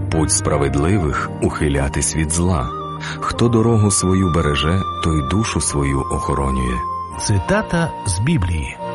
путь справедливих ухилятись від зла. Хто дорогу свою береже, той душу свою охоронює. Цитата з Біблії.